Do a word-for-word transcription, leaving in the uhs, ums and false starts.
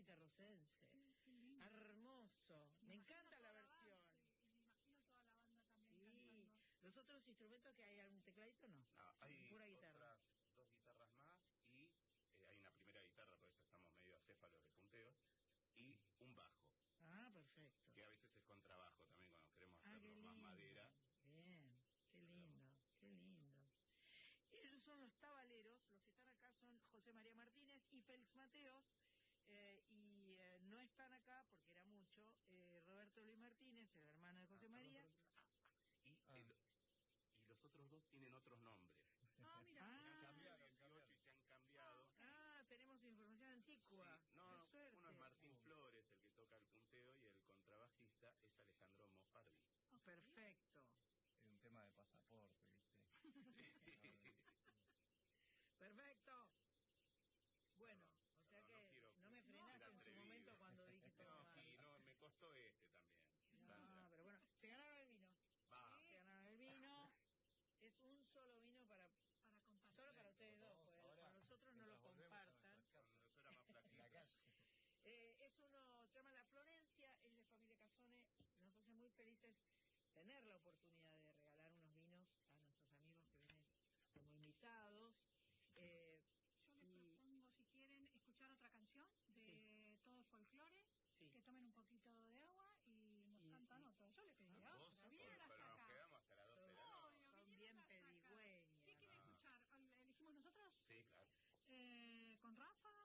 folclórica rosense. Sí, hermoso. Me, me encanta la versión. Banda, y me imagino toda la banda también sí. cantando. ¿Los otros instrumentos que hay? ¿Algún tecladito? No. No, hay pura guitarra. otras dos guitarras más y eh, hay una primera guitarra, por eso estamos medio acéfalos de punteo, y un bajo. Ah, perfecto. Que a veces es contrabajo también cuando queremos ah, hacerlo más madera. Bien, qué lindo, qué lindo. Ellos son los tabaleros, los que están acá son José María Martínez y Félix Mateos, eh, y eh, no están acá porque era mucho, eh, Roberto Luis Martínez, el hermano de José María. Y, ah. el, y los otros dos tienen otros nombres. Ah, mira. Ah, han cambiado, han cambiado. Y se han cambiado. Ah, tenemos información antigua. Sí, no, uno es Martín Flores, el que toca el punteo, y el contrabajista es Alejandro Mospardi. Oh, perfecto. Es un tema de pasaporte, ¿viste? Sí. Perfecto. Bueno, perdón, o sea perdón, que no, quiero, no me frenaste en su momento cuando dijiste... No, y no, me costó este también. No, Sandra. pero bueno, se ganaron el vino. Va. Se ganaron el vino. Es un solo vino para... Para compartir. Solo para ustedes dos, pues para nosotros no lo compartan. Eso era más flaquito. eh, es uno, se llama La Florencia, es de familia Casone. Nos hace muy felices tener la oportunidad de regalar unos vinos a nuestros amigos que vienen como invitados. Eh, Yo les y... propongo, si quieren, escuchar otra canción de sí. Todo Folclore. Sí. Que tomen un poquito de agua y nos y, cantan y... otra. Yo les pedí ¿Ah, otra. Vinieron hasta pero acá. Nos quedamos hasta las doce de la noche. Son bien pedigüeñas. ¿Qué quieren ah. escuchar? ¿Elegimos nosotros? Sí, claro. Eh, ¿Con Rafa